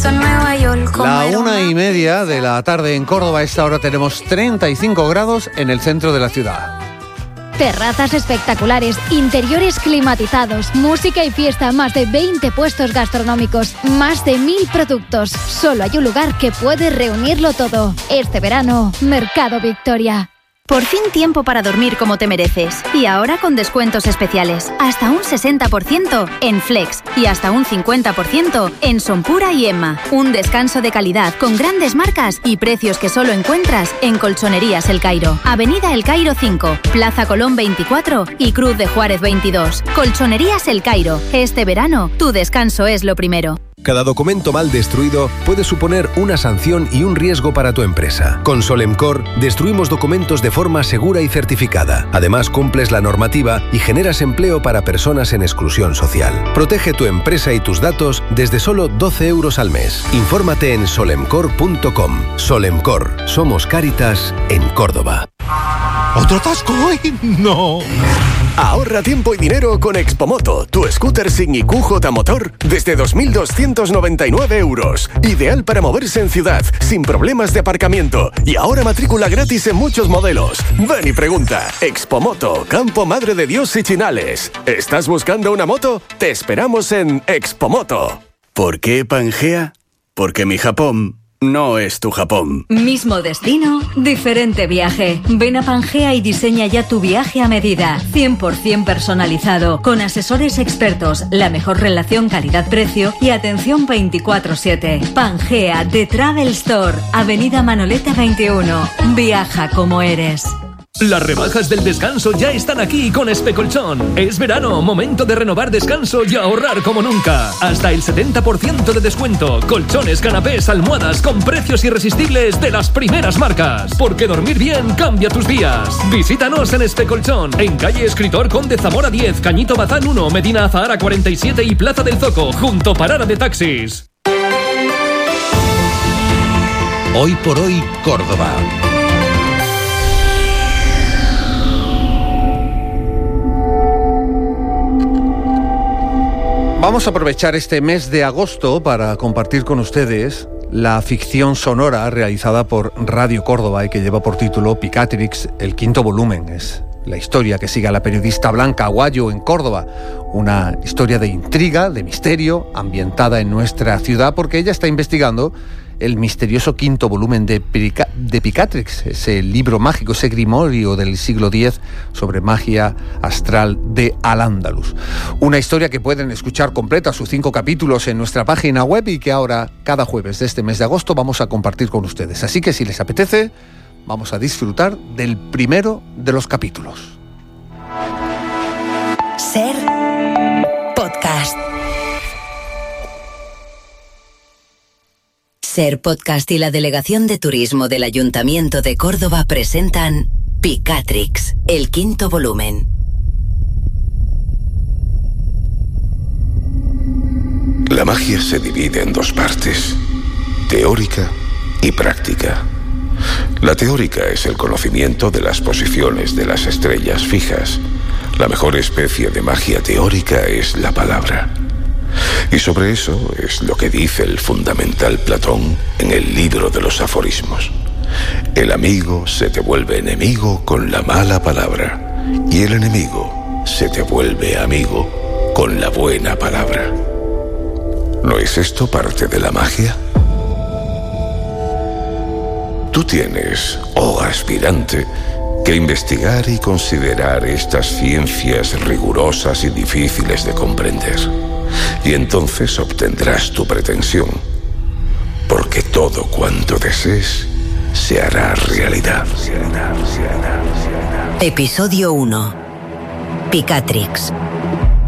Paso en Nueva York. La 1:30 de la tarde en Córdoba. A esta hora tenemos 35 grados en el centro de la ciudad. Terrazas espectaculares, interiores climatizados, música y fiesta, más de 20 puestos gastronómicos, más de 1000 productos. Solo hay un lugar que puede reunirlo todo. Este verano, Mercado Victoria. Por fin tiempo para dormir como te mereces. Y ahora con descuentos especiales. Hasta un 60% en Flex y hasta un 50% en Sonpura y Emma. Un descanso de calidad con grandes marcas y precios que solo encuentras en Colchonerías El Cairo. Avenida El Cairo 5, Plaza Colón 24 y Cruz de Juárez 22. Colchonerías El Cairo. Este verano, tu descanso es lo primero. Cada documento mal destruido puede suponer una sanción y un riesgo para tu empresa. Con Solemcor destruimos documentos de forma segura y certificada. Además, cumples la normativa y generas empleo para personas en exclusión social. Protege tu empresa y tus datos desde solo 12 euros al mes. Infórmate en solemcor.com. Solemcor. Somos Cáritas en Córdoba. ¿Otro atasco hoy? ¡No! Ahorra tiempo y dinero con Expomoto, tu scooter sin IQ motor desde 2.299 euros. Ideal para moverse en ciudad, sin problemas de aparcamiento. Y ahora matrícula gratis en muchos modelos. Ven y pregunta. Expomoto, Campo Madre de Dios y Chinales. ¿Estás buscando una moto? Te esperamos en Expomoto. ¿Por qué Pangea? Porque mi Japón no es tu Japón. Mismo destino, diferente viaje. Ven a Pangea y diseña ya tu viaje a medida. 100% personalizado, con asesores expertos, la mejor relación calidad-precio y atención 24/7. Pangea, The Travel Store, Avenida Manoleta 21. Viaja como eres. Las rebajas del descanso ya están aquí con Especolchón. Es verano, momento de renovar descanso y ahorrar como nunca. Hasta el 70% de descuento. Colchones, canapés, almohadas con precios irresistibles de las primeras marcas. Porque dormir bien cambia tus días. Visítanos en Especolchón, en calle Escritor Conde Zamora 10, Cañito Bazán 1, Medina Azahara 47 y Plaza del Zoco, junto Parada de Taxis. Hoy por hoy, Córdoba. Vamos a aprovechar este mes de agosto para compartir con ustedes la ficción sonora realizada por Radio Córdoba y que lleva por título Picatrix, el 5º volumen. Es la historia que sigue a la periodista Blanca Aguayo en Córdoba. Una historia de intriga, de misterio, ambientada en nuestra ciudad porque ella está investigando el misterioso 5º volumen de Picatrix, ese libro mágico, ese grimorio del siglo X sobre magia astral de Al-Ándalus. Una historia que pueden escuchar completa, sus 5 capítulos, en nuestra página web y que ahora, cada jueves de este mes de agosto, vamos a compartir con ustedes. Así que si les apetece, vamos a disfrutar del primero de los capítulos. Ser Podcast. Ser Podcast y la Delegación de Turismo del Ayuntamiento de Córdoba presentan Picatrix, el 5º volumen. La magia se divide en 2 partes, teórica y práctica. La teórica es el conocimiento de las posiciones de las estrellas fijas. La mejor especie de magia teórica es la palabra. Y sobre eso es lo que dice el fundamental Platón en el libro de los aforismos. El amigo se te vuelve enemigo con la mala palabra, y el enemigo se te vuelve amigo con la buena palabra. ¿No es esto parte de la magia? Tú tienes, oh aspirante, que investigar y considerar estas ciencias rigurosas y difíciles de comprender. Y entonces obtendrás tu pretensión, porque todo cuanto desees se hará realidad. Episodio 1. Picatrix.